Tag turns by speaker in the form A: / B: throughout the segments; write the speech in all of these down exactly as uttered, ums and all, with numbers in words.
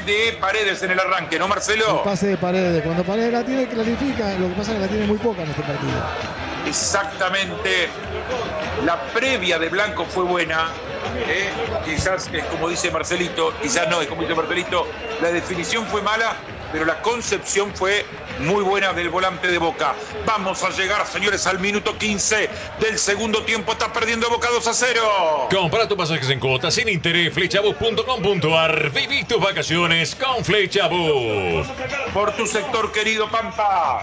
A: de Paredes en el arranque, ¿no, Marcelo?
B: El pase de Paredes. Cuando Paredes la tiene, clarifica. Lo que pasa es que la tiene muy poca en este partido.
A: Exactamente. La previa de Blanco fue buena. Eh, quizás es como dice Marcelito, quizás no, es como dice Marcelito, la definición fue mala, pero la concepción fue muy buena del volante de Boca. Vamos a llegar, señores, al minuto quince del segundo tiempo. Está perdiendo Boca dos a cero.
C: Compra tus pasajes en cuotas sin interés, flechabus punto com punto ar. Viví tus vacaciones con Flechabus.
A: Por tu sector, querido Pampa.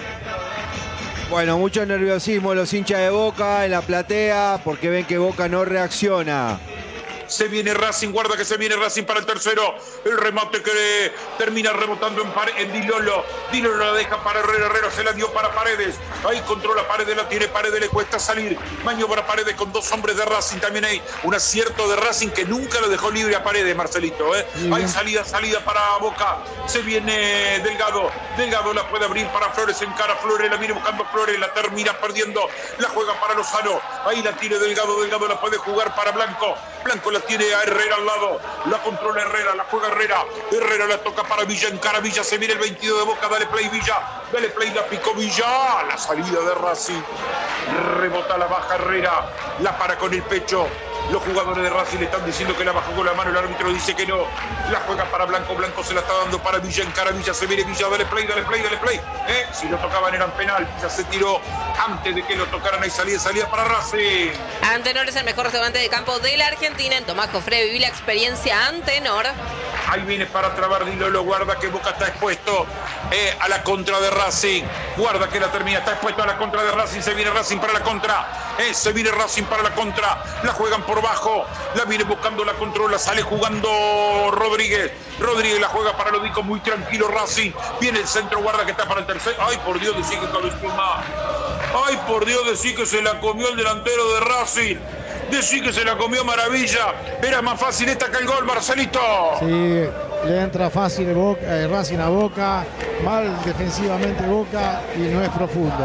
D: Bueno, mucho nerviosismo los hinchas de Boca en la platea porque ven que Boca no reacciona.
A: Se viene Racing, guarda que se viene Racing para el tercero. El remate que termina rebotando en, en Dilolo. Dilolo la deja para Herrera, Herrera se la dio para Paredes. Ahí controla Paredes, la tiene Paredes, le cuesta salir. Maniobra Paredes con dos hombres de Racing. También hay un acierto de Racing que nunca lo dejó libre a Paredes, Marcelito. ¿eh? Hay salida, salida para Boca. Se viene Delgado. Delgado la puede abrir para Flores, encara Flores, la viene buscando Flores, la termina perdiendo. La juega para Lozano. Ahí la tiene Delgado, Delgado la puede jugar para Blanco. Blanco la tiene a Herrera al lado, la controla Herrera, la juega Herrera, Herrera la toca para Villa, encara Villa, se viene el veintidós de Boca, dale play Villa, dale play, la picó Villa, la salida de Racing, rebota la baja Herrera, la para con el pecho. Los jugadores de Racing le están diciendo que la bajó con la mano, el árbitro dice que no. La juega para Blanco, Blanco se la está dando para Villa, encara Villa, se viene Villa, dale play, dale play, dale play. ¿Eh? Si lo tocaban eran penal, Villa se tiró antes de que lo tocaran, ahí salida, salida para Racing.
E: Antenor es el mejor restaurante de campo de la Argentina. En Tomás Jofre viví la experiencia Antenor.
A: Ahí viene para trabar Dilolo, guarda que Boca está expuesto eh, a la contra de Racing. Guarda que la termina, está expuesto a la contra de Racing, se viene Racing para la contra. Eh, se viene Racing para la contra, la juegan por bajo, la viene buscando, la controla, sale jugando Rodríguez. Rodríguez la juega para Lodico, muy tranquilo Racing. Viene el centro, guarda que está para el tercero. Ay, por Dios, decí que cabeció más. Ay, por Dios, decí que se la comió el delantero de Racing. Decí que se la comió Maravilla. Era más fácil esta que el gol, Marcelito.
B: Sí, le entra fácil Boca, eh, Racing a Boca. Mal defensivamente Boca y no es profundo.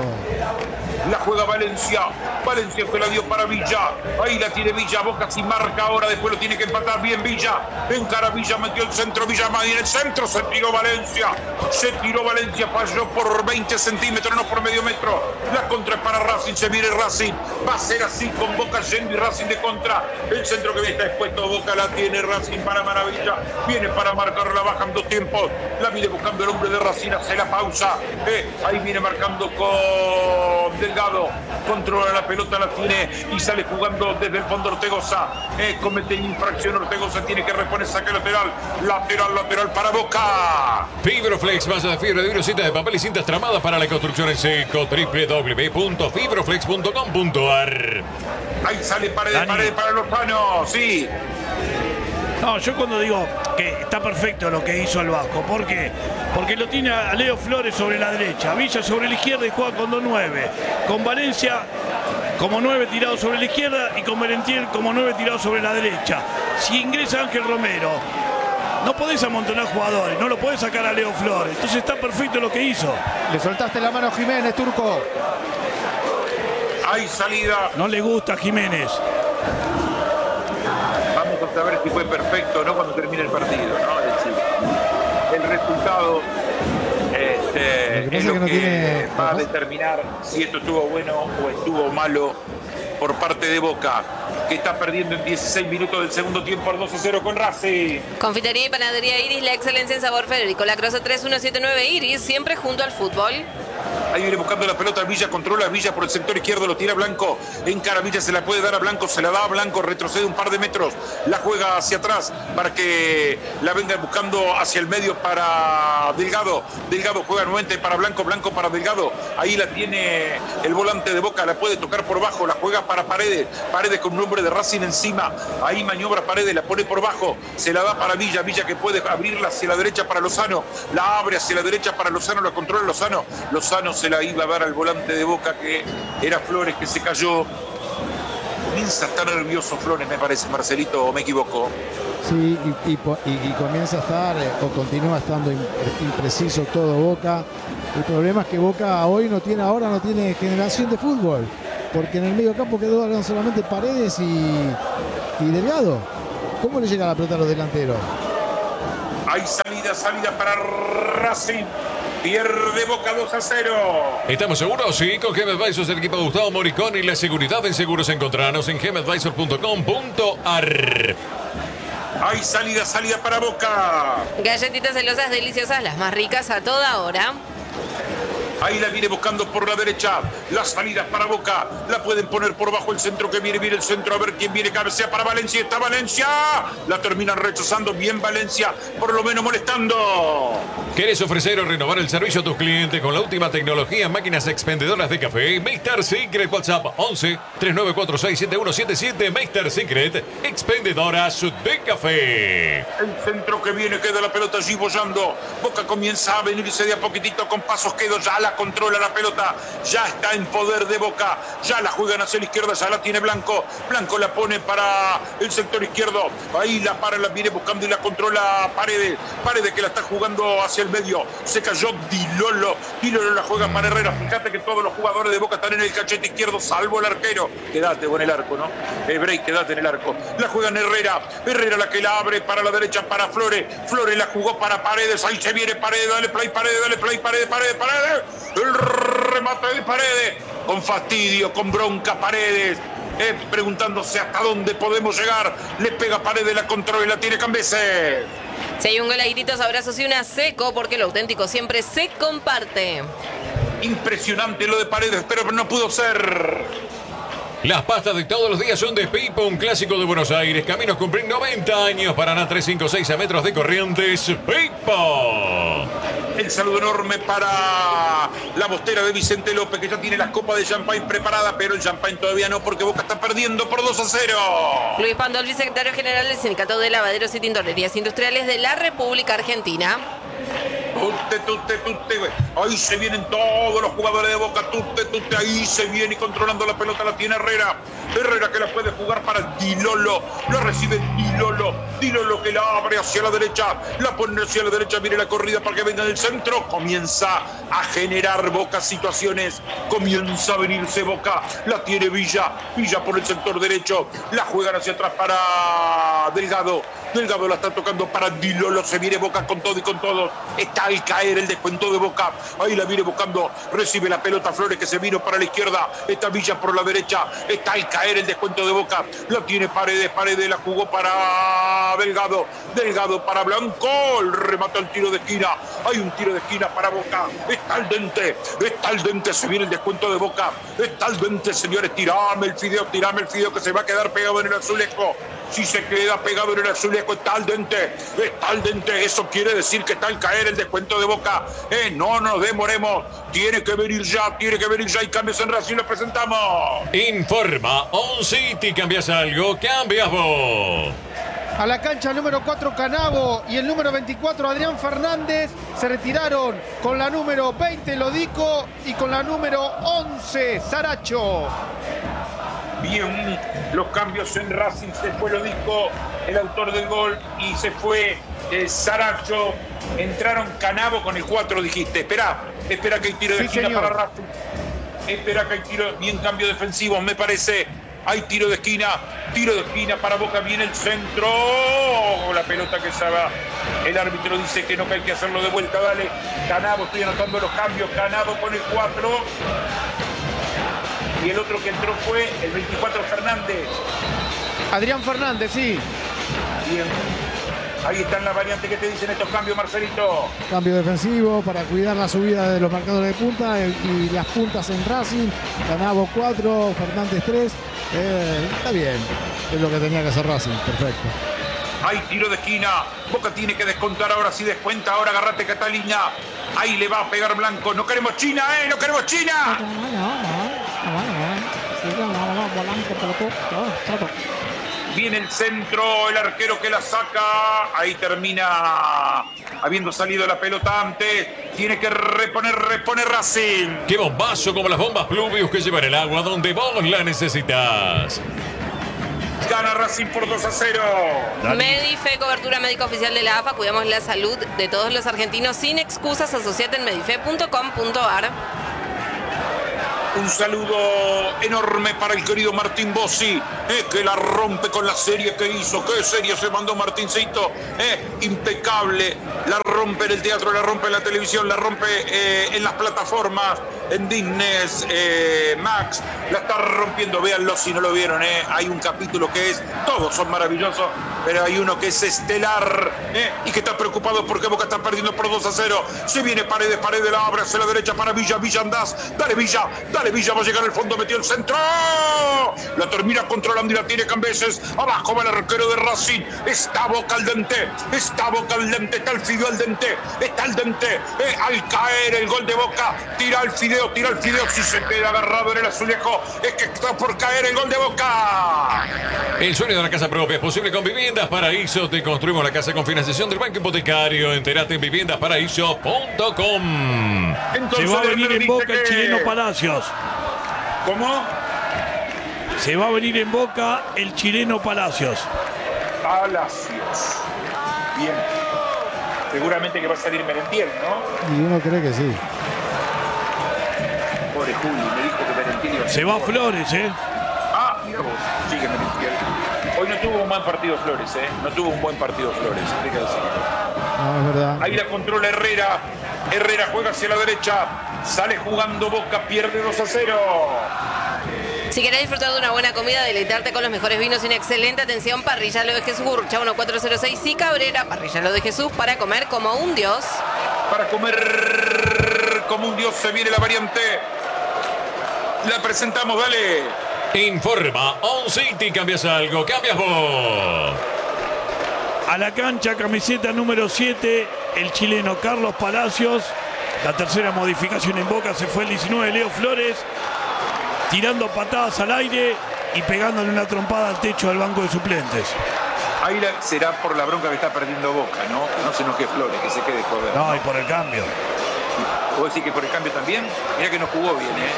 A: La juega Valencia. Valencia se la dio para Villa. Ahí la tiene Villa. Boca sin marca ahora. Después lo tiene que empatar bien Villa. Encara Villa, metió el centro. Villa más en el centro. Se tiró Valencia. Se tiró Valencia. Falló por veinte centímetros, no por medio metro. La contra es para Racing. Se viene Racing. Va a ser así con Boca yendo y Racing de contra. El centro que viene está expuesto. Boca la tiene Racing para Maravilla. Viene para marcar. La bajan dos tiempos. La viene buscando el hombre de Racing. Hace la pausa. Eh, ahí viene marcando con Delgado. Controla la pelota, la tiene y sale jugando desde el fondo Ortegoza. Eh, comete infracción Ortegoza, tiene que reponer saque lateral. Lateral, lateral para Boca.
C: Fibroflex, masa de fibra de vidrio, cinta de papel y cintas tramadas para la construcción en seco. doble u doble u doble u punto fibroflex punto com punto ar.
A: Ahí sale Paredes, Paredes para Lozano, sí.
F: No, yo cuando digo que está perfecto lo que hizo el Vasco, ¿por qué? Porque lo tiene a Leo Flores sobre la derecha, Villa sobre la izquierda y juega con dos nueve. Con Valencia como nueve tirado sobre la izquierda y con Merentiel como nueve tirado sobre la derecha. Si ingresa Ángel Romero, no podés amontonar jugadores, no lo podés sacar a Leo Flores. Entonces está perfecto lo que hizo.
D: Le soltaste la mano a Jiménez, Turco.
A: Hay salida.
F: No le gusta a Jiménez.
A: Vamos a saber si fue perfecto, ¿no? Cuando termine el partido, ¿no? Es decir, el resultado este,
B: que
A: es lo
B: que no
A: que
B: tiene...
A: va a determinar si esto estuvo bueno o estuvo malo por parte de Boca, que está perdiendo en dieciséis minutos del segundo tiempo al dos a cero con Racing.
E: Confitería y panadería Iris, la excelencia en sabor. Federico Lacroza tres uno siete nueve Iris, siempre junto al fútbol.
A: Ahí viene buscando la pelota, Villa controla, Villa por el sector izquierdo, lo tira Blanco, encara Villa, se la puede dar a Blanco, se la da a Blanco, retrocede un par de metros, la juega hacia atrás para que la venga buscando hacia el medio para Delgado, Delgado juega nuevamente para Blanco, Blanco para Delgado, ahí la tiene el volante de Boca, la puede tocar por bajo, la juega para Paredes, Paredes con un hombre de Racing encima, ahí maniobra Paredes, la pone por bajo, se la da para Villa, Villa que puede abrirla hacia la derecha para Lozano, la abre hacia la derecha para Lozano, la controla Lozano, Lozano se la iba a dar al volante de Boca que era Flores, que se cayó. Comienza a estar nervioso Flores, me parece, Marcelito, o me equivoco.
B: Sí, y, y, y, y comienza a estar eh, o continúa estando impreciso todo Boca. El problema es que Boca hoy no tiene, ahora no tiene generación de fútbol, porque en el medio campo quedó solamente Paredes y, y Delgado. ¿Cómo le llega la pelota a los delanteros?
A: Hay salida, salida para Racing. Pierde Boca dos a cero.
C: ¿Estamos seguros? Sí, con Gem Advisors, el equipo de Gustavo Moricón y la seguridad en seguros. Encontrarnos en gem advisor punto com punto ar.
A: Hay salida, salida para Boca.
E: Galletitas celosas deliciosas, las más ricas a toda hora.
A: Ahí la viene buscando por la derecha. Las salidas para Boca. La pueden poner por bajo el centro que viene. Viene el centro. A ver quién viene. Cabecea para Valencia. Está Valencia. La terminan rechazando. Bien Valencia. Por lo menos molestando.
C: ¿Querés ofrecer o renovar el servicio a tus clientes con la última tecnología en máquinas expendedoras de café? mister Secret. WhatsApp once, treinta y nueve cuarenta y seis, setenta y uno setenta y siete. mister Secret. Expendedoras de café.
A: El centro que viene. Queda la pelota allí bollando. Boca comienza a venirse de a poquitito con pasos quedos. Ya la controla la pelota, ya está en poder de Boca, ya la juegan hacia la izquierda, ya la tiene Blanco, Blanco la pone para el sector izquierdo, ahí la para, la viene buscando y la controla Paredes, Paredes que la está jugando hacia el medio, se cayó Di Lolo, Di Lolo la juega para Herrera, fíjate que todos los jugadores de Boca están en el cachete izquierdo, salvo el arquero, quédate con el arco, ¿no? El break, quédate en el arco, la juegan Herrera, Herrera la que la abre para la derecha, para Flores, Flores la jugó para Paredes, ahí se viene Paredes, dale play, Paredes, dale play, Paredes, Paredes, Paredes, el remate de Paredes, con fastidio, con bronca Paredes, eh, preguntándose hasta dónde podemos llegar, le pega Paredes, la controla y la tiene Cambeses.
E: Si hay un gol, hay gritos, abrazos y una seco, porque lo auténtico siempre se comparte.
A: Impresionante lo de Paredes, pero no pudo ser.
C: Las pastas de todos los días son de Pipo, un clásico de Buenos Aires. Caminos cumplir noventa años, Paraná trescientos cincuenta y seis a metros de Corrientes. Pipo.
A: El saludo enorme para la bostera de Vicente López, que ya tiene las copas de champagne preparadas, pero el champagne todavía no, porque Boca está perdiendo por dos a cero.
E: Luis Pandolfi, secretario general del Sindicato de Lavaderos y Tintorerías Industriales de la República Argentina.
A: Tute, tute, tute, güey. Ahí se vienen todos los jugadores de Boca. Tute, tute, ahí se viene y controlando la pelota la tiene Herrera. Herrera que la puede jugar para Di Lolo. Lo recibe Di Lolo. Di Lolo que la abre hacia la derecha. La pone hacia la derecha. Viene la corrida para que venga del centro. Comienza a generar Boca situaciones. Comienza a venirse Boca. La tiene Villa. Villa por el sector derecho. La juegan hacia atrás para Delgado. Delgado la está tocando para Di Lolo. Se viene Boca con todo y con todo. Está al caer el descuento de Boca. Ahí la viene buscando. Recibe la pelota Flores que se vino para la izquierda. Está Villa por la derecha. Está al caer el descuento de Boca. La tiene Paredes. Paredes la jugó para Delgado. Delgado para Blanco. El remate al tiro de esquina. Hay un tiro de esquina para Boca. Está al dente. Está al dente. Se viene el descuento de Boca. Está al dente, señores. Tirame el fideo. Tirame el fideo que se va a quedar pegado en el azulejo. Si se queda pegado en el azulejo, está al dente. Está al dente. Eso quiere decir que está al caer el descuento de Boca. Eh, no nos demoremos. Tiene que venir ya. Tiene que venir ya. Y cambios en Racing lo presentamos.
C: Informa On City. ¿Cambias algo? Cambias vos.
G: A la cancha número cuatro Canavo y el número veinticuatro Adrián Fernández se retiraron con la número veinte Lodico y con la número once Saracho.
A: Bien, los cambios en Racing. Se fue Lodico, el autor del gol, y se fue eh, Saracho. Entraron Canavo con el cuatro, dijiste. Espera, espera que hay tiro de
G: sí,
A: esquina
G: señor.
A: para Racing. Espera que hay tiro, bien cambio defensivo, me parece. Hay tiro de esquina, tiro de esquina para Boca, viene el centro. La pelota que se va. El árbitro dice que no, que hay que hacerlo de vuelta, dale. Canavo, estoy anotando los cambios. Canavo con el cuatro. Y el otro que entró fue el veinticuatro Fernández.
G: Adrián Fernández, sí.
A: Bien. Ahí están las variantes que te dicen estos cambios, Marcelito.
B: Cambio defensivo para cuidar la subida de los marcadores de punta y, y las puntas en Racing. Canavo cuatro, Fernández tres. Eh, está bien. Es lo que tenía que hacer Racing. Perfecto.
A: Hay tiro de esquina. Boca tiene que descontar ahora. Si descuenta ahora, agarrate Catalina. Ahí le va a pegar Blanco. No queremos China, ¿eh? No queremos China. Viene el centro, el arquero que la saca. Ahí termina habiendo salido la pelota antes. Tiene que reponer, reponer Racing.
C: ¡Qué bombazo como las bombas Pluvius que llevan el agua donde vos la necesitas!
A: Gana Racing por dos a cero.
E: Medife, cobertura médica oficial de la A F A. Cuidamos la salud de todos los argentinos sin excusas. Asociate en medife punto com punto ar.
A: Un saludo enorme para el querido Martín Bossi, eh, que la rompe con la serie que hizo. ¿Qué serie se mandó Martincito? Eh, impecable. La rompe en el teatro, la rompe en la televisión, la rompe eh, en las plataformas, en Disney, eh, Max. La está rompiendo. Véanlo si no lo vieron. Eh. Hay un capítulo que es, todos son maravillosos, pero hay uno que es estelar eh, y que está preocupado porque Boca está perdiendo por dos a cero. Se viene Paredes, Paredes la abre hacia la derecha para Villa, Villa andás. Dale Villa, dale Villa, va a llegar al fondo, metió el centro. La termina controlando y la tiene Cambeses. Abajo va el arquero de Racing. Está Boca al dente, está Boca al dente, está el Fideo al dente, está al dente. Eh, al caer el gol de Boca, tira el Fideo, tira el Fideo. Si se queda agarrado en el azulejo, es que está por caer el gol de Boca.
C: El sueño de la casa propia es posible con Viviendas Paraíso. Te construimos la casa con financiación del Banco Hipotecario. Entérate en viviendas paraíso punto com.
F: Se va a venir en Boca
A: que...
F: el chileno Palacios.
A: ¿Cómo?
F: Se va a venir en Boca el chileno Palacios.
A: Palacios. Bien. Seguramente que va a salir Merentiel, ¿no?
B: Y uno cree que sí.
A: Pobre Juli, me dijo que Merentiel iba a ser.
F: Se va Flores, ¿eh?
A: Ah, mira vos. Sigue Merentiel. Hoy no tuvo un buen partido Flores, ¿eh? No tuvo un buen partido Flores, hay que decirlo.
B: No, es verdad.
A: Ahí la controla Herrera. Herrera juega hacia la derecha. Sale jugando Boca, pierde dos a cero.
E: Si querés disfrutar de una buena comida, deleitarte con los mejores vinos y una excelente atención, Parrilla Lo de Jesús, Urcha uno cuatro cero seis y Cabrera, Parrilla Lo de Jesús, para comer como un dios.
A: Para comer como un dios se viene la variante. La presentamos, dale.
C: Informa On City. ¿Cambias algo? ¿Cambias vos?
F: A la cancha, camiseta número siete, el chileno Carlos Palacios. La tercera modificación en Boca, se fue el diecinueve, Leo Flores, tirando patadas al aire y pegándole una trompada al techo del banco de suplentes.
A: Ahí la, será por la bronca que está perdiendo Boca, ¿no? No se enoje Flores, que se quede joder.
F: No, y por el cambio.
A: ¿Vos decís que por el cambio también? Mirá que no jugó bien, ¿eh?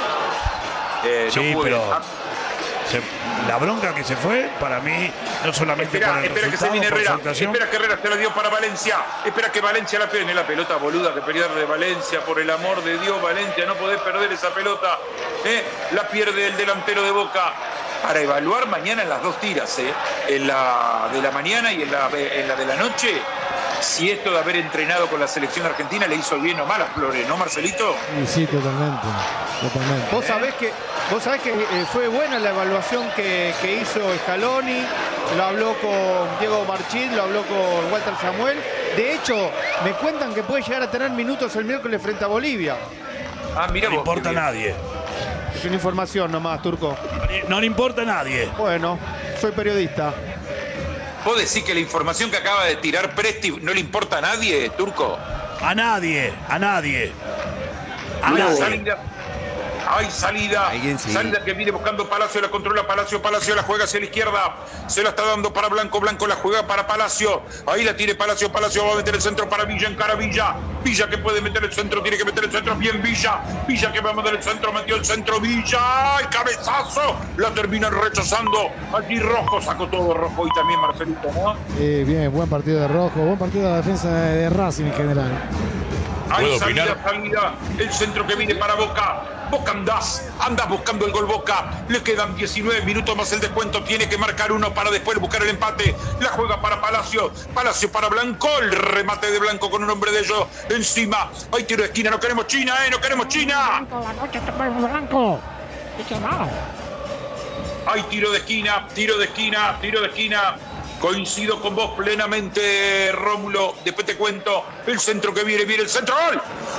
A: eh
F: sí,
A: no jugó
F: pero...
A: bien. Ah,
F: Se, la bronca que se fue, para mí, no solamente
A: espera,
F: por el
A: espera que se
F: resultado,
A: viene
F: por su
A: Herrera.
F: actuación.
A: Espera que Herrera se la dio para Valencia. Espera que Valencia la pierde. La pelota boluda que pierde Valencia. Por el amor de Dios, Valencia, no podés perder esa pelota. ¿eh? La pierde el delantero de Boca. Para evaluar mañana en las dos tiras, ¿eh? En la de la mañana y en la, en la de la noche, si esto de haber entrenado con la selección argentina le hizo bien o mal a Flores, ¿no, Marcelito?
B: Y sí, totalmente. totalmente.
G: Vos sabés que, vos sabés que eh, fue buena la evaluación que, que hizo Scaloni, lo habló con Diego Marchit, lo habló con Walter Samuel. De hecho, me cuentan que puede llegar a tener minutos el miércoles frente a Bolivia.
A: Ah, mira
F: No le
A: vos,
F: importa a
A: qué bien.
F: nadie.
G: Es una información nomás, Turco.
F: No le importa a nadie.
G: Bueno, soy periodista.
A: ¿Vos decís que la información que acaba de tirar Presti no le importa a nadie, Turco?
F: A nadie, a nadie. A
A: Hay
F: nadie.
A: salida. Hay salida.
D: Alguien sí.
A: Salida que viene buscando Palacio, la controla Palacio, Palacio la juega hacia la izquierda. Se la está dando para Blanco, Blanco la juega para Palacio. Ahí la tiene Palacio, Palacio va a meter el centro para Villa, encara Villa. Villa que puede meter el centro, tiene que meter el centro. Bien Villa. Villa que va a meter el centro, metió el centro Villa. ¡El cabezazo! La terminan rechazando. Allí Rojo sacó todo Rojo y también Marcelito, ¿no?
B: Eh, bien, buen partido de Rojo, buen partido de la defensa de, de Racing en general.
A: Hay
C: ¿Puedo
A: salida,
C: opinar?
A: salida. El centro que viene para Boca. Boca andás, andás buscando el gol Boca. Le quedan diecinueve minutos más el descuento. Tiene que marcar uno para después buscar el empate. La juega para Palacio. Palacio para Blanco. El remate de Blanco con un hombre de ellos encima. Hay tiro de esquina. No queremos China, ¿eh? No queremos China.
H: Blanco, la noche te pongo blanco. Y quemado.
A: Hay tiro de esquina, tiro de esquina, tiro de esquina. Coincido con vos plenamente, Rómulo. Después te cuento. El centro que viene, viene el centro. ¡Gol!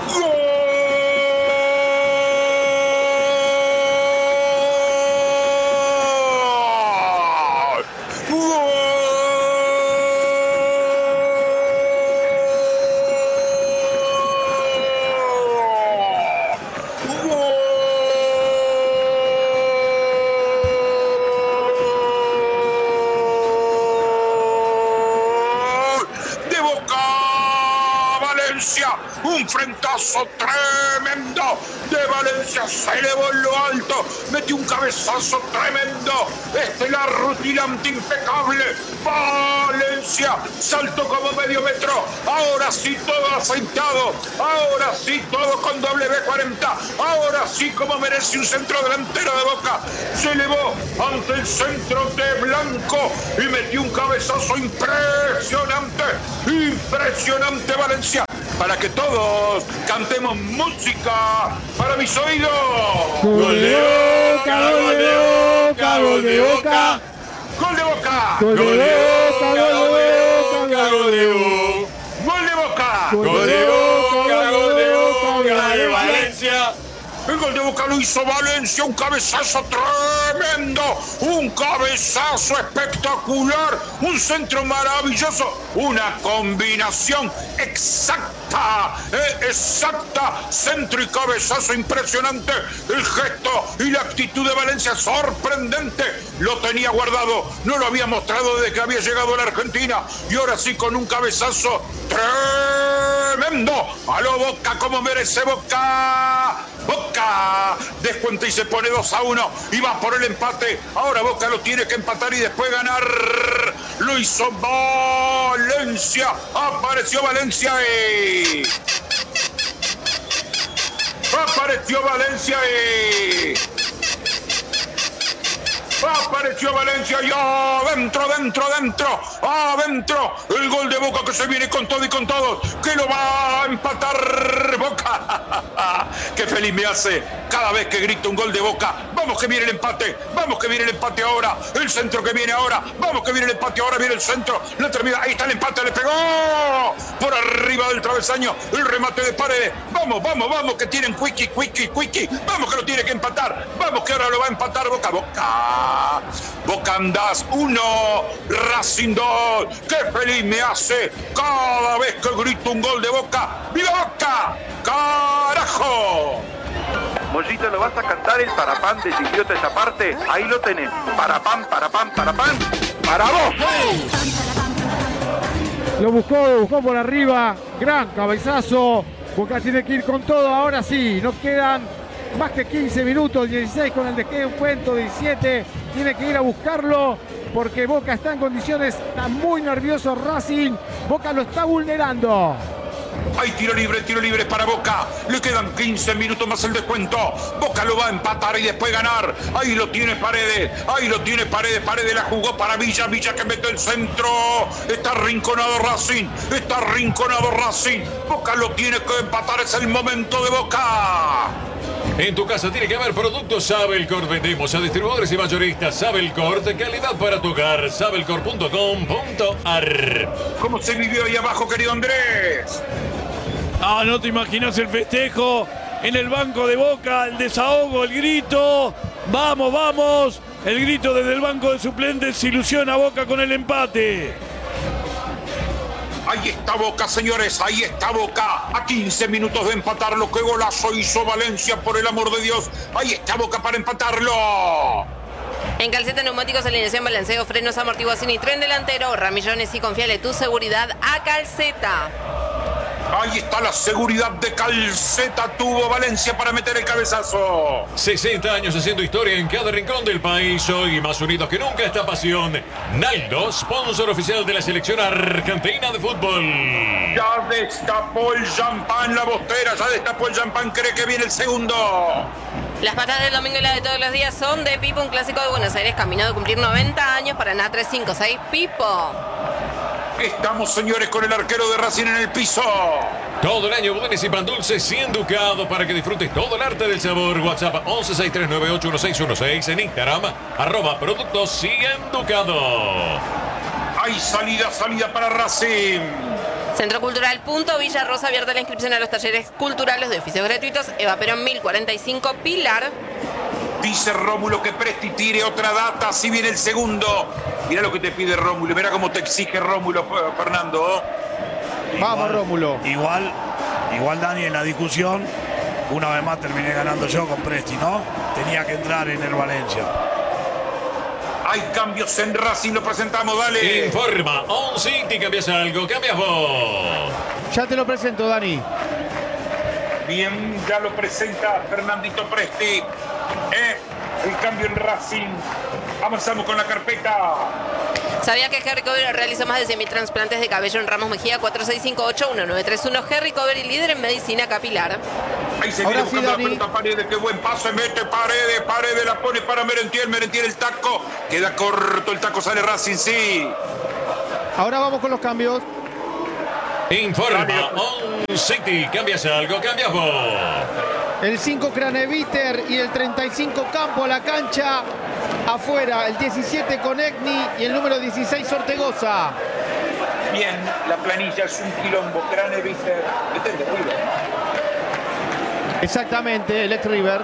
A: ¡Gol! ¡Gol! De Boca, Valencia. Un frentazo tremendo de Valencia. Se elevó en lo alto. Metió un cabezazo tremendo. Estelar, rutilante, impecable. Valencia. Saltó como medio metro. Ahora sí todo aceitado. Ahora sí todo con doble B cuarenta. Ahora sí como merece un centro delantero de Boca. Se elevó ante el centro de Blanco y metió un cabezazo impresionante. Impresionante Valencia. Para que todos cantemos música para mis oídos.
B: Gol de Boca, gol de Boca, gol de Boca.
A: Gol de Boca.
B: Gol de Boca, gol de Boca, gol de Boca.
A: Gol de Boca.
B: Gol de Boca, gol de Boca, de Valencia.
A: El gol de Boca lo hizo Valencia, un cabezazo tremendo, un cabezazo espectacular, un centro maravilloso, una combinación exacta, eh, exacta, centro y cabezazo impresionante, el gesto y la actitud de Valencia sorprendente, lo tenía guardado, no lo había mostrado desde que había llegado a la Argentina y ahora sí con un cabezazo tremendo, a lo Boca como merece Boca. Boca descuenta y se pone dos a uno y va por el empate. Ahora Boca lo tiene que empatar y después ganar. Lo hizo Valencia. Apareció Valencia y... Apareció Valencia y... Apareció Valencia y adentro, dentro, dentro, adentro. El gol de Boca que se viene con todo y con todos. Que lo va a empatar Boca. Qué feliz me hace cada vez que grito un gol de Boca. Vamos que viene el empate. Vamos que viene el empate ahora. El centro que viene ahora. Vamos que viene el empate ahora. Viene el centro. La termina. Ahí está el empate. Le pegó por arriba del travesaño. El remate de Paredes. Vamos, vamos, vamos. Que tienen Quickie, Quickie, Quickie. Vamos que lo tiene que empatar. Vamos que ahora lo va a empatar Boca. Boca. Boca Andás uno, Racing dos. Qué feliz me hace cada vez que grito un gol de Boca. ¡Viva Boca! ¡Carajo!
I: Mollito, ¿lo vas a cantar el parapán del idiota esa parte? Ahí lo tenés. Parapán, parapán, parapán. ¡Para vos!
B: Lo buscó, lo buscó por arriba. Gran cabezazo. Boca tiene que ir con todo. Ahora sí, no quedan más que quince minutos, dieciséis con el descuento, diecisiete. Tiene que ir a buscarlo porque Boca está en condiciones, está muy nervioso Racing. Boca lo está vulnerando.
A: Hay tiro libre, tiro libre para Boca. Le quedan quince minutos más el descuento. Boca lo va a empatar y después ganar. Ahí lo tiene Paredes. Ahí lo tiene Paredes. Paredes la jugó para Villa. Villa que mete el centro. Está arrinconado Racing. Está arrinconado Racing. Boca lo tiene que empatar. Es el momento de Boca.
C: En tu casa tiene que haber productos Sabelcor. Vendemos a distribuidores y mayoristas Sabelcor de calidad para tu hogar. Sabelcor punto com punto ar.
A: ¿Cómo se vivió ahí abajo, querido Andrés?
F: Ah, no te imaginas el festejo en el banco de Boca, el desahogo, el grito. Vamos, vamos. El grito desde el banco de suplentes ilusiona a Boca con el empate.
A: Ahí está Boca, señores, ahí está Boca. A quince minutos de empatarlo. ¡Qué golazo hizo Valencia, por el amor de Dios! Ahí está Boca para empatarlo.
E: En Calceta Neumáticos, alineación, balanceo, frenos, amortiguación y tren delantero. Ramillones y confiale tu seguridad a Calceta.
A: Ahí está la seguridad de Calceta. Tuvo Valencia para meter el cabezazo.
C: sesenta años haciendo historia en cada rincón del país. Hoy más unidos que nunca esta pasión. Naldo, sponsor oficial de la selección argentina de fútbol.
A: Ya destapó el champán la bostera. Ya destapó el champán. Cree que viene el segundo.
E: Las patadas del domingo y las de todos los días son de Pipo, un clásico de Buenos Aires, camino de cumplir noventa años. para Paraná tres cinco seis, Pipo.
A: Estamos, señores, con el arquero de Racing en el piso.
C: Todo el año bodenes y pan dulces cien Ducado para que disfrutes todo el arte del sabor. WhatsApp once sesenta y tres noventa y ocho dieciséis dieciséis. En Instagram, arroba productos cien Ducado.
A: Hay salida, salida para Racing.
E: Centro Cultural Punto Villa Rosa, abierta la inscripción a los talleres culturales de oficios gratuitos. Eva Perón mil cuarenta y cinco, Pilar.
A: Dice Rómulo que preste y tire otra data. Si viene el segundo. Mira lo que te pide Rómulo. Mira cómo te exige Rómulo, Fernando.
G: Igual, vamos, Rómulo.
F: Igual, igual, Dani, en la discusión, una vez más terminé ganando yo con Presti, ¿no? Tenía que entrar en el Valencia.
A: Hay cambios en Racing, lo presentamos, dale.
C: Informa, On City, cambias algo, cambias vos.
G: Ya te lo presento, Dani.
A: Bien, ya lo presenta Fernandito Presti. Eh, el cambio en Racing. Avanzamos con la carpeta.
E: ¿Sabía que Harry Cover realiza más de cien mil trasplantes de cabello en Ramos Mejía? cuatro seis cinco ocho uno nueve tres uno. Harry Cover y líder en medicina capilar.
A: Ahí se
G: Ahora
A: viene
G: sí,
A: buscando la
G: Dani.
A: pelota Paredes. Qué buen pase, mete Paredes. Paredes la pone para Merentiel. Merentiel el taco. Queda corto el taco, sale Racing, sí.
G: Ahora vamos con los cambios.
C: Informa On City. ¿Cambias algo? ¿Cambias vos?
G: El cinco Craneviter y el treinta y cinco Campo a la cancha. Afuera, el diecisiete Conegni y el número dieciséis Ortegoza.
A: Bien, la planilla es un quilombo. Craneviter. Este es el de River.
G: Exactamente, el ex River.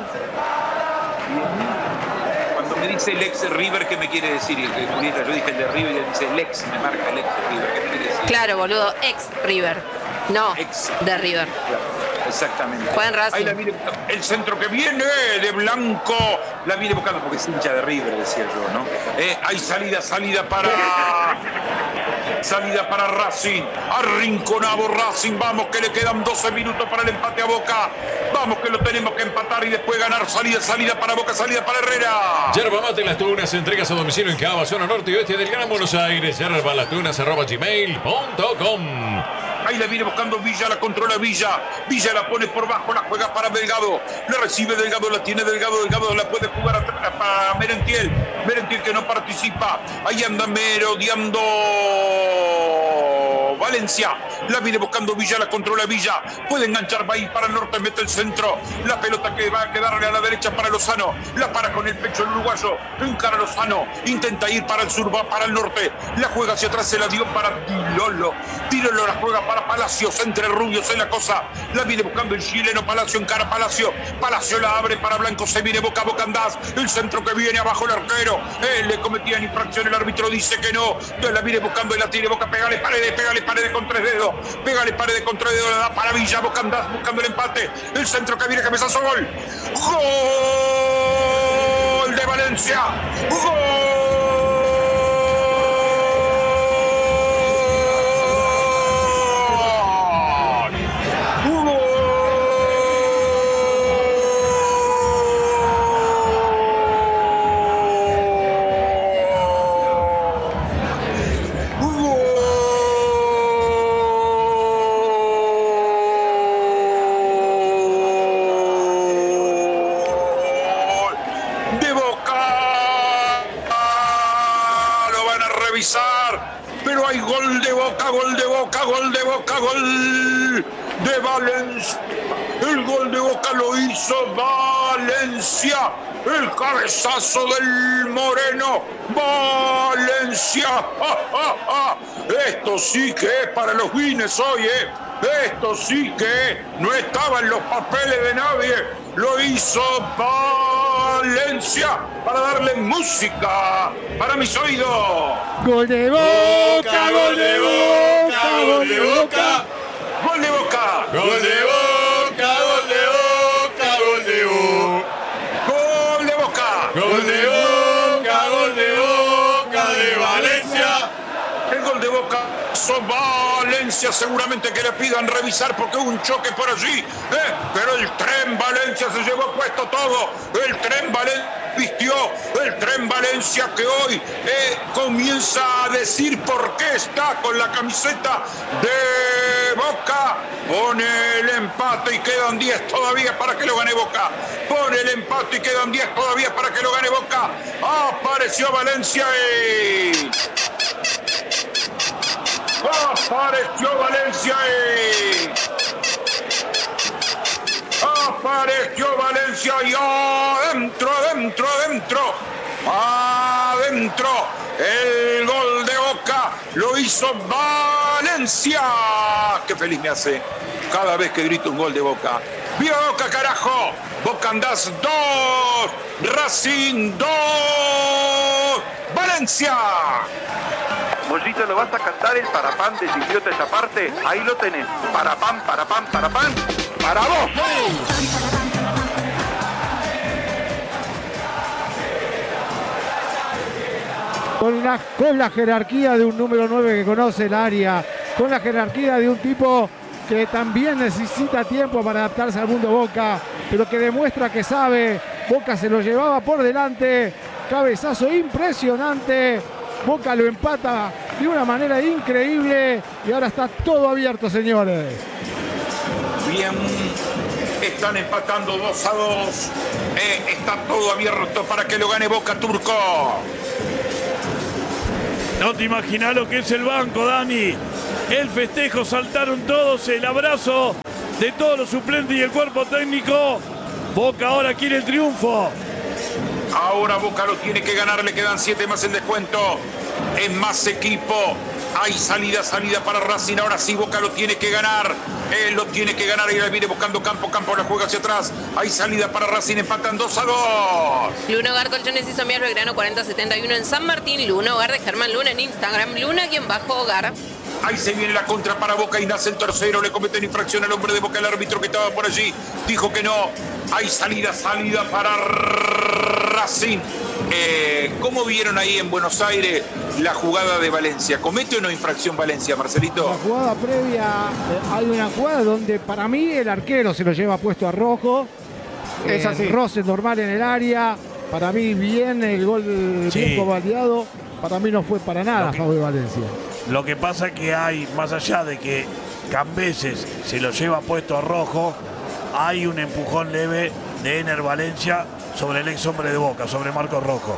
A: Cuando me dice el ex River, ¿qué me quiere decir? Y el- Julieta, yo dije el de River y él dice el ex, me marca el ex River. ¿Qué me quiere decir?
E: Claro, boludo, ex River. No,
A: Ex.
E: de River.
A: Claro, exactamente.
E: Juega en Racing.
A: Ahí la viene, el centro que viene de Blanco. La viene buscando porque es hincha de River, decía yo, ¿no? Eh, hay salida, salida para... Salida para Racing. Arrinconado Racing. Vamos que le quedan doce minutos para el empate a Boca. Vamos que lo tenemos que empatar y después ganar. Salida, salida para Boca, salida para Herrera.
C: Yerba Mate Las Tunas, entregas a domicilio en Cava, zona norte y oeste del Gran Buenos Aires. Yerba Las Tunas, arroba gmail punto com.
A: Ahí la viene buscando Villa, la controla Villa. Villa la pone por bajo, la juega para Delgado. La recibe Delgado, la tiene Delgado. Delgado la puede jugar atrás para Merentiel. Merentiel que no participa. Ahí anda merodeando Valencia. La viene buscando Villa, la controla Villa. Puede enganchar, va a ir para el norte, mete el centro. La pelota que va a quedarle a la derecha para Lozano. La para con el pecho el uruguayo. Encara Lozano. Intenta ir para el sur, va para el norte. La juega hacia atrás, se la dio para Dilolo. Dilolo la juega para Palacios, entre rubios en la cosa. La viene buscando el chileno Palacio, encara Palacio. Palacio la abre para Blanco, se viene boca a boca andás. El centro que viene abajo el arquero. Él le cometían infracción, el árbitro dice que no. Entonces la viene buscando y la tiene Boca, pégale Paredes, pégale Paredes con tres dedos. Pégale Paredes con tres dedos, la da para Villa, Boca andás buscando el empate. El centro que viene, cabezazo, gol. Gol de Valencia. Gol. De Boca, lo van a revisar, pero hay gol de Boca, gol de Boca, gol de Boca, gol de Valencia. El gol de Boca lo hizo Valencia. El cabezazo del Moreno. Valencia. ¡Ja, ja, ja! Esto sí que es para los Guinness hoy, ¿eh? Esto sí que no estaba en los papeles de nadie. Lo hizo Valencia para darle música para mis oídos.
B: Gol de Boca, gol de Boca,
C: gol de Boca.
A: Gol de Boca.
C: Gol de Boca, gol de Boca, gol de Boca.
A: Gol de Boca.
C: Gol de Boca, gol de Boca de Valencia.
A: El gol de Boca hizo Valencia, seguramente que le pidan revisar porque hubo un choque por allí, ¿eh? Pero el tren Valencia se llevó puesto todo. El tren Valencia vistió, el tren Valencia que hoy eh, comienza a decir por qué está con la camiseta de Boca. Pone el empate y quedan diez todavía para que lo gane Boca. Pone el empate y quedan diez todavía para que lo gane Boca. Apareció Valencia y... Apareció Valencia y... Apareció Valencia y adentro, adentro, adentro, adentro. El gol de Boca lo hizo Valencia. Qué feliz me hace cada vez que grito un gol de Boca. ¡Viva Boca, carajo! Boca andás dos, Racing dos, Valencia.
I: Mollito, ¿lo vas a cantar el parapán de idiota esa parte? Ahí lo tenés. Parapán, parapán, parapán. ¡Para vos!
B: Con la, con la jerarquía de un número nueve que conoce el área, con la jerarquía de un tipo que también necesita tiempo para adaptarse al mundo Boca, pero que demuestra que sabe. Boca se lo llevaba por delante, cabezazo impresionante, Boca lo empata de una manera increíble y ahora está todo abierto, señores.
A: Bien, están empatando dos a dos, eh, está todo abierto para que lo gane Boca, Turco.
F: No te imaginas lo que es el banco, Dani. El festejo, saltaron todos, el abrazo de todos los suplentes y el cuerpo técnico. Boca ahora quiere el triunfo.
A: Ahora Boca lo tiene que ganar, le quedan siete más el descuento. Es más equipo. Hay salida, salida para Racing. Ahora sí Boca lo tiene que ganar. Él lo tiene que ganar y la viene buscando Campo. Campo la juega hacia atrás. Hay salida para Racing. Empatan dos a dos.
E: Luna Hogar Colchones y Somier Belgrano cuarenta setenta y uno en San Martín. Luna Hogar de Germán Luna en Instagram. Luna-Hogar.
A: Ahí se viene la contra para Boca y nace el tercero. Le cometen infracción al hombre de Boca. El árbitro que estaba por allí dijo que no. Hay salida, salida para Racing. Eh, ¿Cómo vieron ahí en Buenos Aires la jugada de Valencia? ¿Comete o no infracción Valencia, Marcelito?
B: La jugada previa, eh, hay una jugada donde para mí el arquero se lo lleva puesto a rojo.
G: Es así.
B: Roce normal en el área. Para mí bien, el gol
F: Sí.
B: bien convalidado. Para mí no fue para nada a
F: que-
B: favor de Valencia.
F: Lo que pasa es que hay, más allá de que Cambeses se lo lleva puesto a rojo, hay un empujón leve de Ener Valencia sobre el ex hombre de Boca, sobre Marcos Rojo.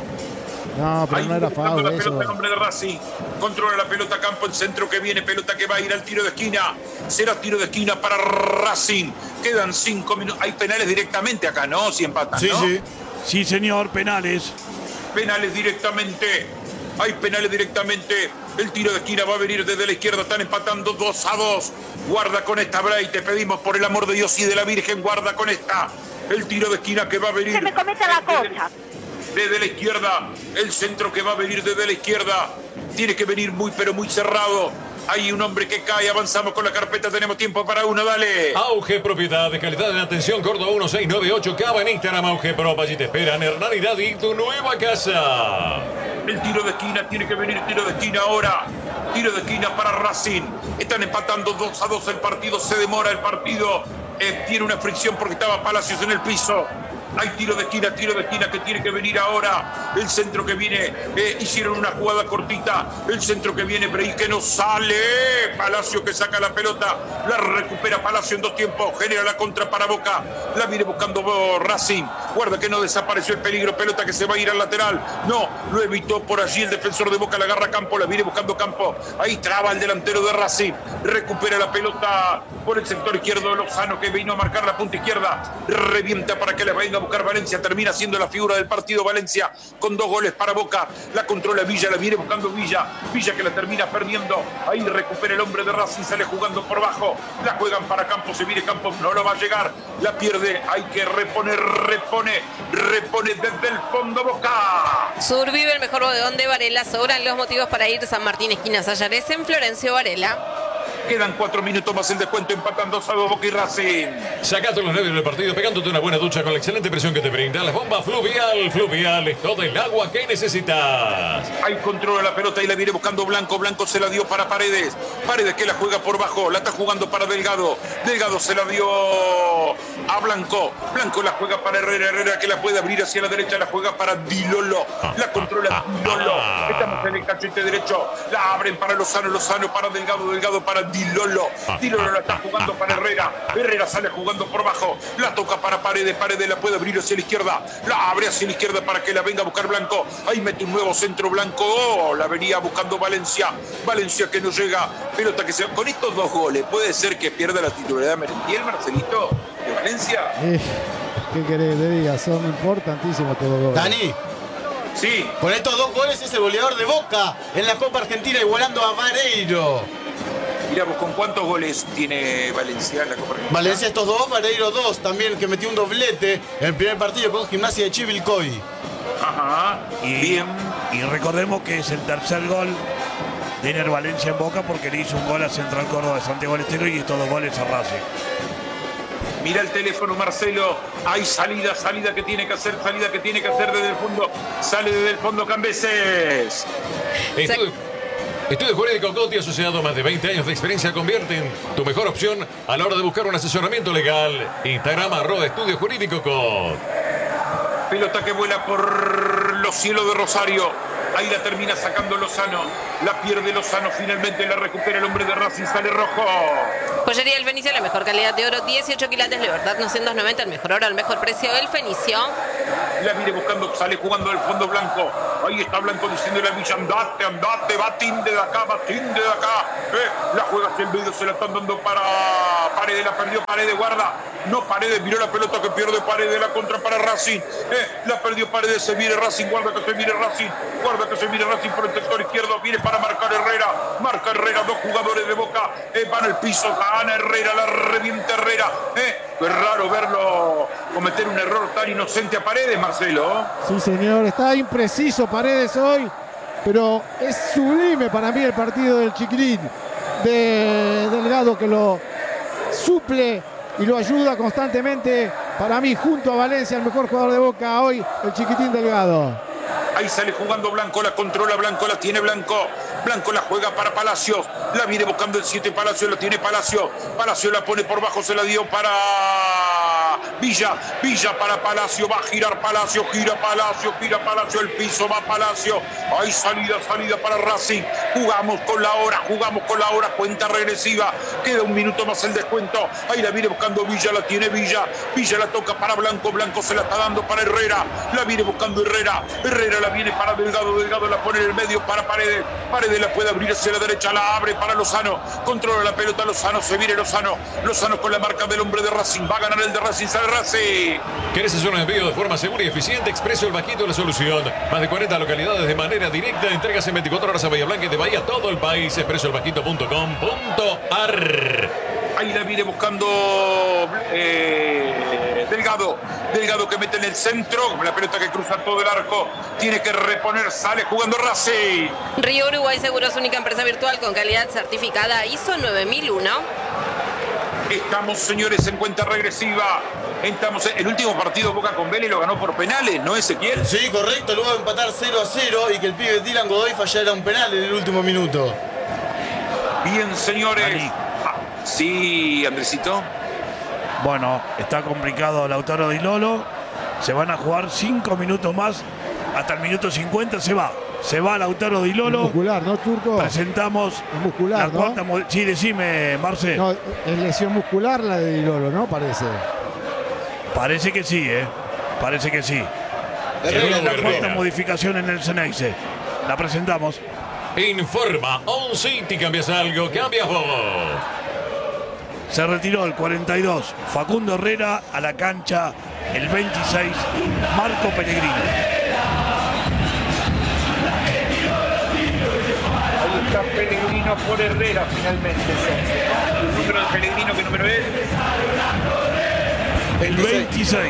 B: No, pero
A: Ahí
B: no era
A: buscando
B: foul
A: la
B: eso.
A: pelota el hombre de Racing. Controla la pelota Campo, el centro que viene, pelota que va a ir al tiro de esquina. Será tiro de esquina para Racing. Quedan cinco minutos. Hay penales directamente acá, ¿no? Si empatan,
D: Sí,
A: ¿no?
D: sí.
F: Sí, señor, penales.
A: Penales directamente. Hay penales directamente. El tiro de esquina va a venir desde la izquierda. Están empatando dos a dos. Guarda con esta, Bray. Te pedimos por el amor de Dios y de la Virgen. Guarda con esta. El tiro de esquina que va a venir.
H: Se me comete la
A: desde-
H: cosa.
A: Desde la izquierda. El centro que va a venir desde la izquierda. Tiene que venir muy, pero muy cerrado. Hay un hombre que cae. Avanzamos con la carpeta. Tenemos tiempo para uno. Dale.
C: Auge Propiedad de calidad en atención, Córdoba uno seis nueve ocho, Cava en Instagram, Auge Prop, allí te esperan Hernán Iradi y tu nueva casa.
A: El tiro de esquina, tiene que venir tiro de esquina ahora. Tiro de esquina para Racing. Están empatando dos a dos el partido. Se demora el partido. Eh, tiene una fricción porque estaba Palacios en el piso. Hay tiro de esquina, tiro de esquina que tiene que venir ahora. El centro que viene. Eh, hicieron una jugada cortita. El centro que viene, Brey que no sale. Palacio que saca la pelota. La recupera Palacio en dos tiempos. Genera la contra para Boca. La viene buscando Racing. Guarda que no desapareció el peligro. Pelota que se va a ir al lateral. No, lo evitó por allí el defensor de Boca. La agarra Campo. La viene buscando Campo. Ahí traba el delantero de Racing. Recupera la pelota por el sector izquierdo. Lozano que vino a marcar la punta izquierda. Revienta para que le venga a buscar Valencia. Termina siendo la figura del partido Valencia con dos goles para Boca. La controla Villa. La viene buscando Villa. Villa que la termina perdiendo. Ahí recupera el hombre de Racing. Sale jugando por bajo. La juegan para Campos. Se viene Campos. No lo va a llegar. La pierde. Hay que reponer. Repone. Repone desde el fondo Boca.
E: Survive el mejor bodegón de Varela. Sobran los motivos para ir San Martín, esquina Sayares, en Florencio Varela.
A: Quedan cuatro minutos más el descuento. Empatan dos a dos Boca y Racing.
C: Sacate los nervios del partido pegándote una buena ducha con la excelente presión que te brinda la bomba Fluvial. Fluvial es todo el agua que necesitas.
A: Ahí controla la pelota y la viene buscando Blanco. Blanco se la dio para Paredes. Paredes que la juega por bajo. La está jugando para Delgado. Delgado se la dio a Blanco. Blanco la juega para Herrera. Herrera que la puede abrir hacia la derecha. La juega para Dilolo. La controla Dilolo. Estamos en el cachete derecho. La abren para Lozano. Lozano para Delgado. Delgado para Dilolo. Dilolo la está jugando para Herrera. Herrera sale jugando por bajo. La toca para Paredes. Paredes la puede abrir hacia la izquierda. La abre hacia la izquierda para que la venga a buscar Blanco. Ahí mete un nuevo centro Blanco. Oh, la venía buscando Valencia. Valencia que no llega. Pelota que se... Con estos dos goles, ¿puede ser que pierda la titularidad Merentiel, Marcelito, de Valencia?
B: Eh, ¿Qué querés que diga? Son importantísimos todos los goles.
J: Dani,
A: Sí.
J: con estos dos goles es el goleador de Boca en la Copa Argentina, igualando a Vareiro.
A: Miramos, ¿con cuántos goles tiene Valencia en la Copa Argentina?
J: Valencia estos dos, Vareiro dos, también que metió un doblete en el primer partido con Gimnasia de Chivilcoy.
A: Ajá.
F: Y,
A: Bien.
F: y recordemos que es el tercer gol de Ener Valencia en Boca porque le hizo un gol a Central Córdoba de Santiago del Estero y estos dos goles a Racing.
A: Mira el teléfono, Marcelo. Hay salida, salida que tiene que hacer, salida que tiene que hacer desde el fondo. Sale desde el fondo Cambeses.
C: Estuve, Estudio Jurídico Coti, asociado a más de veinte años de experiencia, convierten tu mejor opción a la hora de buscar un asesoramiento legal. Instagram, arroba Estudio Jurídico Coti.
A: Pelota que vuela por los cielos de Rosario. Ahí la termina sacando Lozano. La pierde Lozano. Finalmente la recupera el hombre de Racing. Sale rojo.
E: Joyería El Fenicio, la mejor calidad de oro. dieciocho quilates, Libertad novecientos noventa. El mejor oro, al mejor precio. El Fenicio.
A: La viene buscando. Sale jugando el fondo blanco. Ahí está Blanco diciéndole a Villa: andate, andate. Batín de acá, batín de acá. Eh, la juega hacia el medio. Se la están dando para Paredes. La perdió Paredes. Guarda. No, Paredes. Miró la pelota que pierde Paredes. La contra para Racing. Eh, la perdió Paredes. Se viene Racing. Guarda que se viene Racing. Guarda que se viene Racing por el sector izquierdo. Viene para marcar Herrera. Marca Herrera. Dos jugadores de Boca. Eh, van al piso. Gana Herrera. La revienta Herrera. Eh, es raro verlo cometer un error tan inocente a Paredes, Marcelo.
B: Sí, señor. Está impreciso Paredes hoy. Pero es sublime para mí el partido del Chiquitín. De Delgado, que lo suple y lo ayuda constantemente. Para mí, junto a Valencia, el mejor jugador de Boca hoy, el Chiquitín Delgado.
A: Ahí sale jugando Blanco, la controla Blanco, la tiene Blanco. Blanco la juega para Palacios. La viene buscando el siete Palacios, la tiene Palacios. Palacios la pone por bajo, se la dio para Villa. Villa para Palacio, va a girar Palacio, gira Palacio, gira Palacio, el piso va Palacio. Ahí salida, salida para Racing. Jugamos con la hora, jugamos con la hora, cuenta regresiva. Queda un minuto más el descuento. Ahí la viene buscando Villa, la tiene Villa. Villa la toca para Blanco, Blanco se la está dando para Herrera. La viene buscando Herrera. Herrera la viene para Delgado, Delgado la pone en el medio para Paredes. Paredes la puede abrir hacia la derecha, la abre para Lozano. Controla la pelota Lozano, se viene Lozano. Lozano con la marca del hombre de Racing. Va a ganar el de Racing, sale Racing.
C: ¿Querés hacer un envío de forma segura y eficiente? Expreso El Vaquito, la solución. Más de cuarenta localidades de manera directa. Entregas en veinticuatro horas a Bahía Blanca y de Bahía todo el país. expreso el vaquito punto com punto a r.
A: Ahí la viene buscando eh, Delgado. Delgado que mete en el centro. La pelota que cruza todo el arco. Tiene que reponer. Sale jugando Racing.
E: Río Uruguay Seguros, única empresa virtual con calidad certificada I S O nueve mil uno.
A: Estamos, señores, en cuenta regresiva. Estamos en el último partido Boca con Vélez, lo ganó por penales, ¿no, Ezequiel?
J: Sí, correcto. Luego de empatar cero a cero y que el pibe Dylan Godoy fallara un penal en el último minuto.
A: Bien, señores. Ah, sí, Andresito.
F: Bueno, está complicado Lautaro Di Lolo. Se van a jugar cinco minutos más. Hasta el minuto cincuenta se va. Se va Lautaro Di Lolo.
B: Es muscular, ¿no, Turco?
F: Presentamos
B: es muscular,
F: la
B: ¿no?
F: cuarta. Sí, decime, Marce.
B: No, es lesión muscular la de Di Lolo, ¿no? Parece.
F: Parece que sí, ¿eh? Parece que sí.
C: Herrera,
F: Es la
C: Herrera.
F: cuarta modificación en el Ceneice. La presentamos.
C: Informa On City. ¿Cambias algo? ¿Cambias vos?
F: Se retiró el cuarenta y dos. Facundo Herrera a la cancha. El veintiséis. Marco Pellegrino.
A: Ahí está Pellegrino por Herrera finalmente. El número de Pellegrino, ¿qué número es?
F: El veintiséis.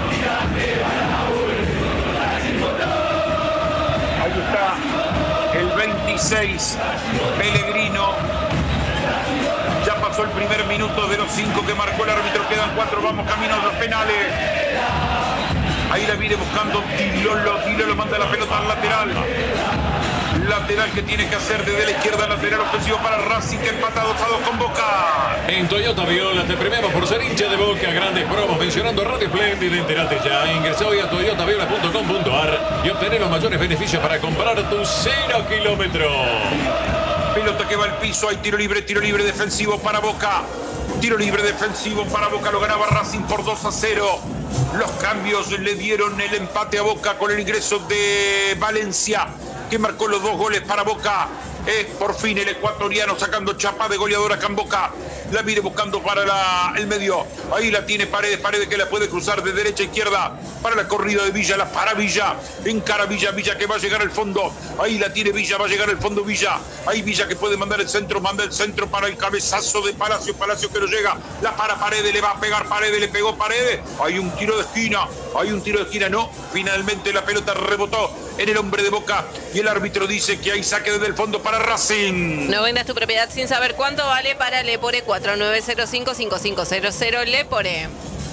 A: Ahí está el veintiséis, Pellegrino. Ya pasó el primer minuto de los cinco que marcó el árbitro. Quedan cuatro, vamos camino a los penales. Ahí la viene buscando Di Lolo. Di Lolo manda la pelota al lateral. Lateral que tiene que hacer desde la izquierda, lateral ofensivo para Racing, que empata dos a dos con Boca.
C: En Toyota Viola te premiamos por ser hincha de Boca. Grandes promos mencionando Radio Splendid. Entérate ya. Ingresa hoy a toyota viola punto com punto a r y obtener los mayores beneficios para comprar tu cero kilómetro.
A: Pelota que va al piso. Hay tiro libre, tiro libre defensivo para Boca. Tiro libre defensivo para Boca. Lo ganaba Racing por dos a cero. Los cambios le dieron el empate a Boca con el ingreso de Valencia, que marcó los dos goles para Boca. Es por fin el ecuatoriano sacando chapa de goleadora acá en Boca. La viene buscando para la, el medio. Ahí la tiene Paredes. Paredes que la puede cruzar de derecha a izquierda para la corrida de Villa. La para Villa. Encara Villa. Villa que va a llegar al fondo. Ahí la tiene Villa. Va a llegar al fondo Villa. Ahí Villa que puede mandar el centro. Manda el centro para el cabezazo de Palacio. Palacio que no llega. La para Paredes. Le va a pegar Paredes. Le pegó Paredes. Hay un tiro de esquina. Hay un tiro de esquina. No. Finalmente la pelota rebotó en el hombre de Boca. Y el árbitro dice que hay saque desde el fondo para Racing.
E: No vendas tu propiedad sin saber cuánto vale para Lepore. Cuatro nueve cero cinco cinco cinco cero cero Lepore.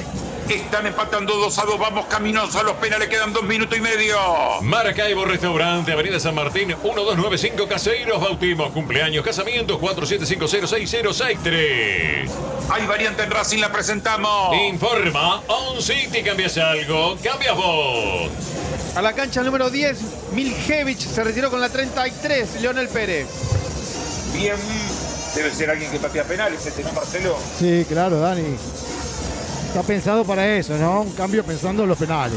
A: Están empatando dos a dos. Vamos caminos a los penales. Quedan dos minutos y medio.
C: Maracaibo Restaurante, Avenida San Martín, uno dos nueve cinco. Caseiros, bautismos, cumpleaños, casamientos, cuatro siete cinco cero seis cero seis tres.
A: Hay variante en Racing, la presentamos.
C: Informa On City. ¿Cambias algo? ¿Cambias vos?
G: A la cancha número diez, Miljevich se retiró con la treinta y tres, Leonel Pérez.
A: Bien. Debe ser alguien que patea penales, este, ¿no, Marcelo?
B: Sí, claro, Dani. Está pensado para eso, ¿no? Un cambio pensando en los penales.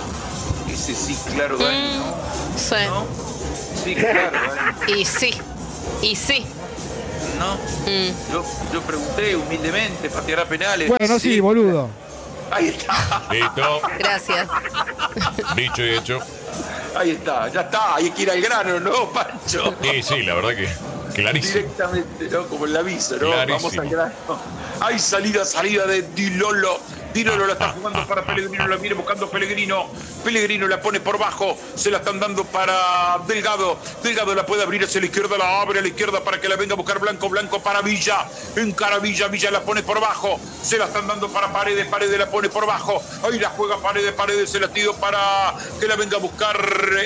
A: Ese sí, claro, Dani,
E: Mm,
A: ¿no?
E: sí.
A: ¿No? Sí, claro, Dani.
E: Y sí. Y sí.
A: ¿No?
E: Mm.
A: Yo, yo pregunté humildemente, pateará penales.
B: Bueno, sí, boludo.
A: Ahí está.
C: Listo.
E: Gracias.
C: Dicho y hecho.
A: Ahí está, ya está. Hay que ir al grano, ¿no, Pancho?
C: Y sí, la verdad que clarísimo.
A: Directamente, ¿no? Como el aviso, ¿no?
C: Clarísimo.
A: Vamos al grano. Hay salida, salida de Di Lollo. Di Lollo la está jugando para Pellegrino, la viene buscando Pellegrino. Pellegrino la pone por bajo, se la están dando para Delgado. Delgado la puede abrir hacia la izquierda, la abre a la izquierda para que la venga a buscar Blanco. Blanco para Villa. Encara Villa, Villa la pone por bajo. Se la están dando para Paredes, Paredes la pone por bajo. Ahí la juega Paredes, Paredes se la tiro para que la venga a buscar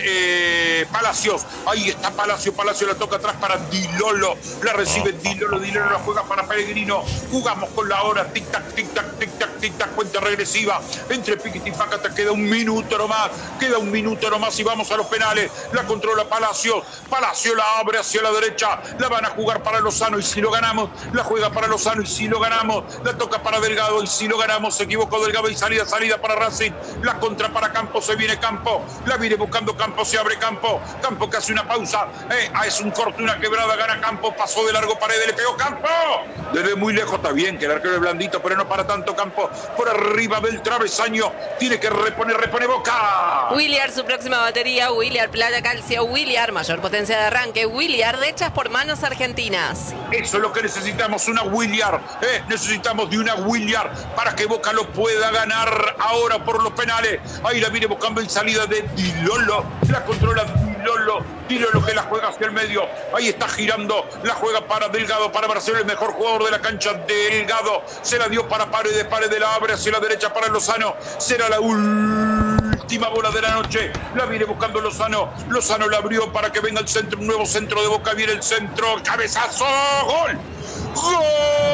A: eh, Palacios. Ahí está Palacio, Palacio la toca atrás para Di Lollo. La recibe Di Lollo, Di Lollo la juega para Pellegrino. Jugamos con la hora, tic-tac, tic-tac, tic-tac, tic-tac, cuenta regresiva. Entre Piquet y Paca te queda un minuto nomás. Queda un minuto nomás y vamos a los penales. La controla Palacio. Palacio la abre hacia la derecha. La van a jugar para Lozano y si lo ganamos, la juega para Lozano y si lo ganamos, la toca para Delgado y si lo ganamos, se equivocó Delgado y salida, salida para Racing. La contra para Campo, se viene Campo. La viene buscando Campo, se abre Campo. Campo que hace una pausa. Eh, ah, es un corte, una quebrada, gana Campo. Pasó de largo Paredes, le pegó Campo. Desde muy lejos está bien, que el arquero es blandito, pero no para tanto Campo. Por arriba del travesaño. Tiene que reponer, repone Boca.
E: Williar, su próxima batería. Williar, plata, calcio. Williar, mayor potencia de arranque. Williar, de hechas por manos argentinas.
A: Eso es lo que necesitamos, una Williard. Eh, necesitamos de una Williard para que Boca lo pueda ganar ahora por los penales. Ahí la viene buscando en salida de Di Lollo. La controla Di Lollo. Di Lollo que la juega hacia el medio. Ahí está girando. La juega para Delgado, para Marcelo, el mejor jugador de la cancha. Delgado se la dio para Paredes. Paredes la abre hacia la derecha para Lozano. Será la última bola de la noche. La viene buscando Lozano. Lozano la abrió para que venga el centro. Un nuevo centro de Boca. Viene el centro. Cabezazo. ¡Gol! ¡Gol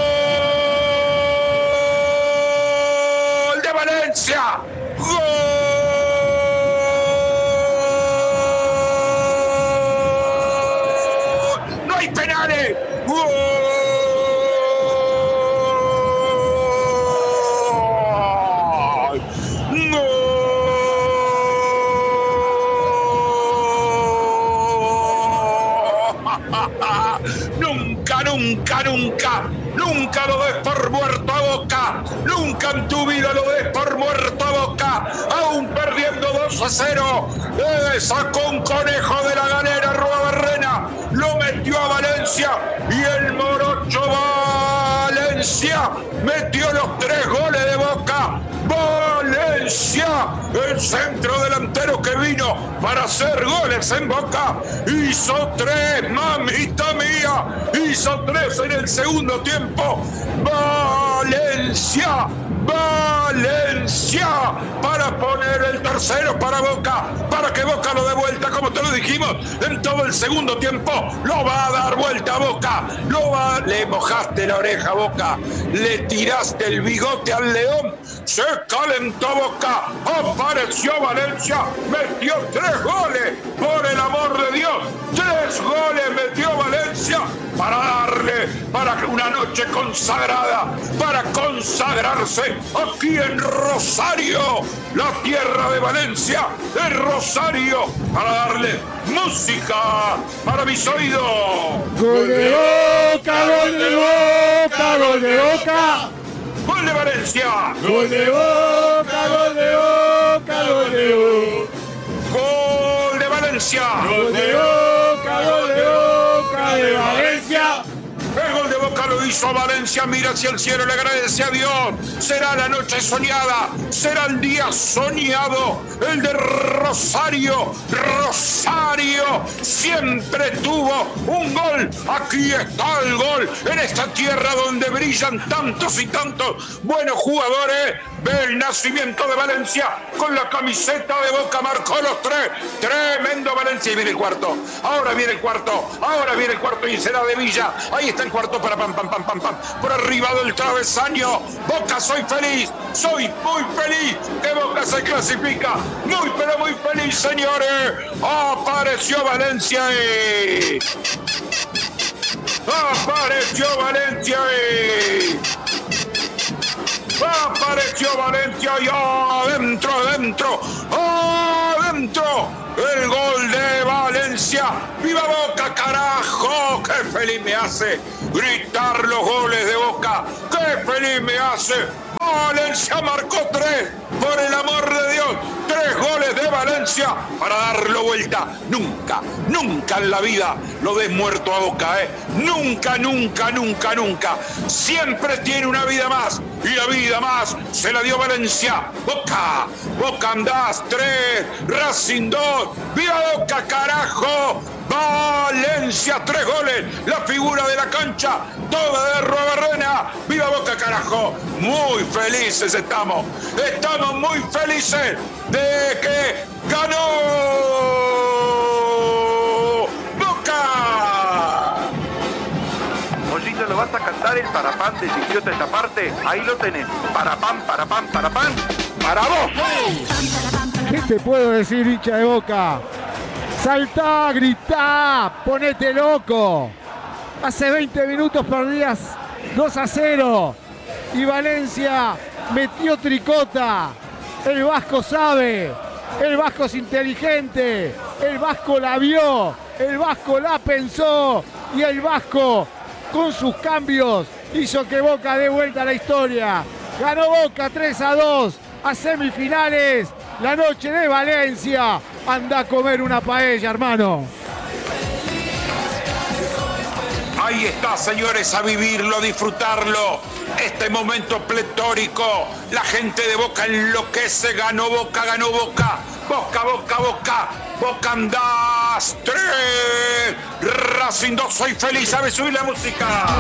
A: de Valencia! ¡Gol! ¡No hay penales! ¡Gol! Nunca, nunca, nunca, nunca lo des por muerto a Boca. Nunca en tu vida lo des por muerto a Boca. Aún perdiendo dos a cero. Eh, sacó un conejo de la galera Ruabarrena. Lo metió a Valencia. Y el morocho Valencia metió los tres goles de Boca. Valencia, el centro delantero que vino para hacer goles en Boca, hizo tres, mamita mía, hizo tres en el segundo tiempo. Valencia, Valencia, para poner el tercero para Boca, para que Boca lo dé vuelta, como te lo dijimos, en todo el segundo tiempo, lo va a dar vuelta a Boca, lo va, le mojaste la oreja a Boca, le tiraste el bigote al león, se calentó Boca, apareció Valencia, metió tres goles, por el amor de Dios, tres goles metió Valencia, para darle, para una noche consagrada, para consagrarse aquí en Rosario, la tierra de Valencia, de Rosario, para darle música para mis oídos.
B: Gol de Boca, gol de Boca, gol de Boca.
A: Gol de Valencia.
B: Gol de Boca, gol de Boca, gol de Boca.
A: Gol de Valencia.
B: Gol de Boca, gol de Boca de Valencia.
A: El gol de Boca lo hizo Valencia, mira hacia el cielo, le agradece a Dios. Será la noche soñada, será el día soñado, el de Rosario. Rosario siempre tuvo un gol. Aquí está el gol, en esta tierra donde brillan tantos y tantos buenos jugadores. Ve el nacimiento de Valencia con la camiseta de Boca, marcó los tres. Tremendo Valencia y viene el cuarto. Ahora viene el cuarto. Ahora viene el cuarto y será de Villa. Ahí está el cuarto para pam, pam, pam, pam, pam. Por arriba del travesaño. Boca, soy feliz. Soy muy feliz que Boca se clasifica. Muy, pero muy feliz, señores. Apareció Valencia. Eh. Apareció Valencia. Eh. Apareció Valencia y adentro, adentro, adentro. El gol de Valencia. ¡Viva Boca, carajo! ¡Qué feliz me hace gritar los goles de Boca! ¡Qué feliz me hace! Valencia marcó tres, por el amor de Dios, tres goles de Valencia para darlo vuelta. Nunca, nunca en la vida lo des muerto a Boca, ¿eh? Nunca, nunca, nunca, nunca. Siempre tiene una vida más y la vida más se la dio Valencia. Boca, Boca andás, tres, Racing dos, ¡viva Boca, carajo! Valencia, tres goles, la figura de la cancha, toda de Ruabarrena. ¡Viva Boca, carajo! Muy felices estamos, estamos muy felices de que ganó Boca.
I: Mollito, ¿lo vas a cantar el parapán de Idiota esta parte? Ahí lo tenés, parapán, parapán, parapán, para vos.
B: ¿Qué te puedo decir, hincha de Boca? Saltá, gritá, ponete loco. Hace veinte minutos perdías dos a cero y Valencia metió tricota. El Vasco sabe, el Vasco es inteligente, el Vasco la vio, el Vasco la pensó y el Vasco con sus cambios hizo que Boca dé vuelta a la historia. Ganó Boca tres a dos a semifinales. La noche de Valencia. Anda a comer una paella, hermano.
A: Ahí está, señores, a vivirlo, a disfrutarlo. Este momento pletórico. La gente de Boca enloquece. Ganó Boca, ganó Boca. Boca, Boca, Boca. Boca andás. Tres. Racing dos. Soy feliz. ¿Sabe subir la música?